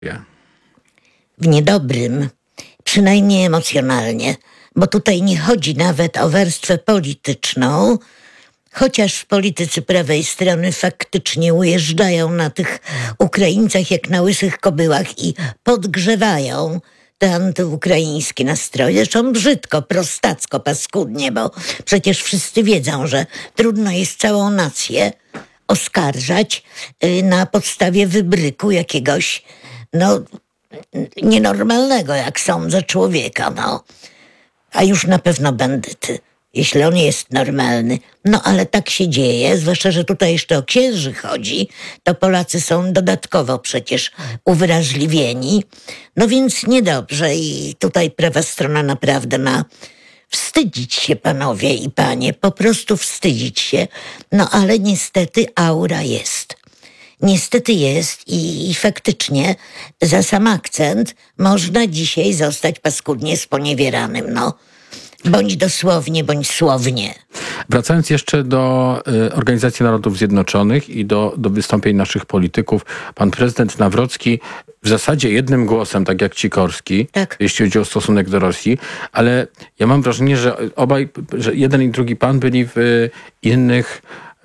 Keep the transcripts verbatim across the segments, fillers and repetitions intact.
W niedobrym, przynajmniej emocjonalnie, bo tutaj nie chodzi nawet o warstwę polityczną, chociaż politycy prawej strony faktycznie ujeżdżają na tych Ukraińcach jak na łysych kobyłach i podgrzewają te antyukraińskie nastroje. Zresztą brzydko, prostacko, paskudnie, bo przecież wszyscy wiedzą, że trudno jest całą nację oskarżać na podstawie wybryku jakiegoś, no, nienormalnego, jak sądzę, człowieka, no. A już na pewno bandyty, jeśli on jest normalny. No ale tak się dzieje, zwłaszcza, że tutaj jeszcze o księży chodzi, to Polacy są dodatkowo przecież uwrażliwieni. No więc niedobrze i tutaj prawa strona naprawdę ma wstydzić się, panowie i panie, po prostu wstydzić się. No ale niestety aura jest. Niestety jest i, i faktycznie za sam akcent można dzisiaj zostać paskudnie sponiewieranym, no. Bądź dosłownie, bądź słownie. Wracając jeszcze do y, Organizacji Narodów Zjednoczonych i do, do wystąpień naszych polityków, pan prezydent Nawrocki w zasadzie jednym głosem, tak jak Sikorski, tak, jeśli chodzi o stosunek do Rosji, ale ja mam wrażenie, że obaj, że jeden i drugi pan byli w innych, y,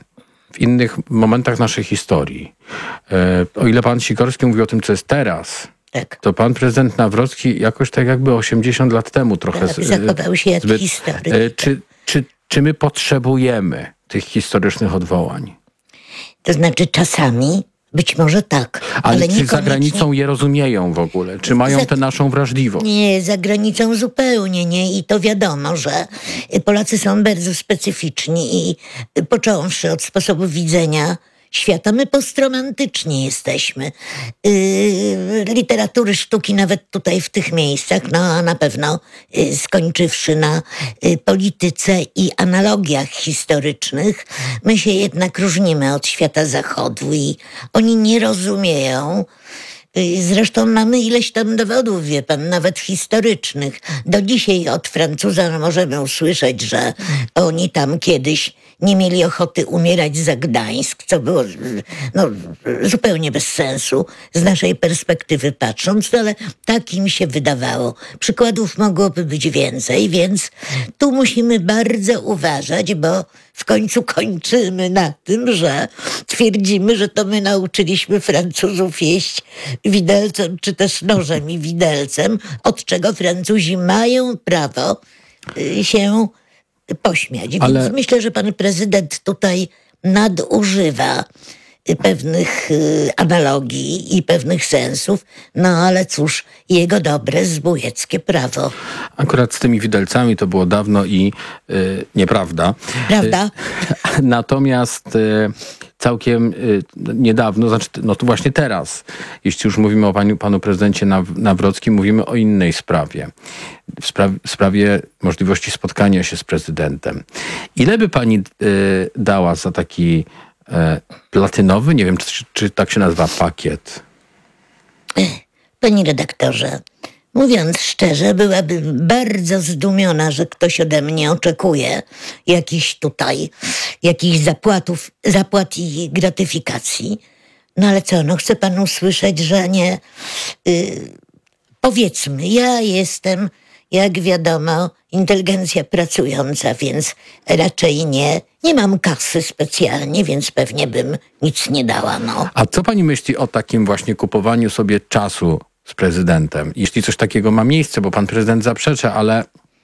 w innych momentach naszej historii. Y, o ile pan Sikorski mówi o tym, co jest teraz, tak, to pan prezydent Nawrocki jakoś tak jakby osiemdziesiąt lat temu trochę... Tak, zachował się jak zbyt, historyk. Czy, czy, czy my potrzebujemy tych historycznych odwołań? To znaczy czasami być może tak, ale, ale czy niekoniecznie... za granicą je rozumieją w ogóle? Czy mają za... tę naszą wrażliwość? Nie, za granicą zupełnie nie. I to wiadomo, że Polacy są bardzo specyficzni i począwszy od sposobu widzenia świata, my postromantyczni jesteśmy. Yy, literatury, sztuki nawet tutaj w tych miejscach, no a na pewno yy, skończywszy na yy, polityce i analogiach historycznych, my się jednak różnimy od świata zachodu i oni nie rozumieją. Zresztą mamy ileś tam dowodów, wie pan, nawet historycznych. Do dzisiaj od Francuza możemy usłyszeć, że oni tam kiedyś nie mieli ochoty umierać za Gdańsk, co było no, zupełnie bez sensu z naszej perspektywy patrząc, no, ale tak im się wydawało. Przykładów mogłoby być więcej, więc tu musimy bardzo uważać, bo w końcu kończymy na tym, że twierdzimy, że to my nauczyliśmy Francuzów jeść widelcem, czy też nożem i widelcem, od czego Francuzi mają prawo się pośmiać. Ale... Więc myślę, że pan prezydent tutaj nadużywa pewnych y, analogii i pewnych sensów, no ale cóż, jego dobre zbójeckie prawo. Akurat z tymi widelcami to było dawno i y, nieprawda. Prawda? Y, natomiast y, całkiem y, niedawno, znaczy no to właśnie teraz, jeśli już mówimy o panu, panu prezydencie Nawrockim, mówimy o innej sprawie. W sprawie, w sprawie możliwości spotkania się z prezydentem. Ile by pani y, dała za taki platynowy, nie wiem, czy, czy tak się nazywa, pakiet? Panie redaktorze, mówiąc szczerze, byłabym bardzo zdumiona, że ktoś ode mnie oczekuje jakichś tutaj, jakichś zapłatów, zapłat i gratyfikacji. No ale co, no chcę panu usłyszeć, że nie... Yy, powiedzmy, ja jestem, jak wiadomo, inteligencja pracująca, więc raczej nie. Nie mam kasy specjalnie, więc pewnie bym nic nie dała, no. A co pani myśli o takim właśnie kupowaniu sobie czasu z prezydentem? Jeśli coś takiego ma miejsce, bo pan prezydent zaprzecza, ale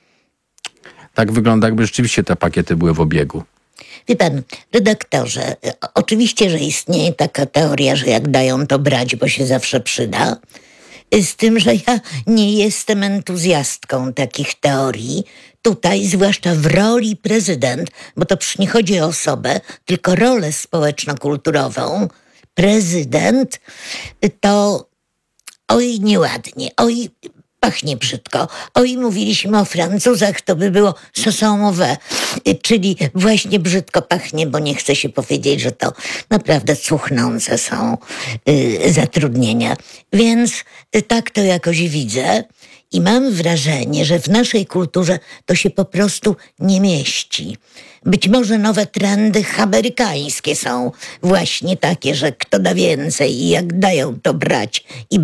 tak wygląda, jakby rzeczywiście te pakiety były w obiegu. Wie pan, redaktorze, oczywiście, że istnieje taka teoria, że jak dają, to brać, bo się zawsze przyda. Z tym, że ja nie jestem entuzjastką takich teorii. Tutaj, zwłaszcza w roli prezydent, bo to przecież nie chodzi o osobę, tylko rolę społeczno-kulturową. Prezydent to oj nieładnie, oj pachnie brzydko. O i mówiliśmy o Francuzach, to by było ça sent mauvais, czyli właśnie brzydko pachnie, bo nie chce się powiedzieć, że to naprawdę cuchnące są y, zatrudnienia. Więc y, tak to jakoś widzę. I mam wrażenie, że w naszej kulturze to się po prostu nie mieści. Być może nowe trendy amerykańskie są właśnie takie, że kto da więcej i jak dają to brać i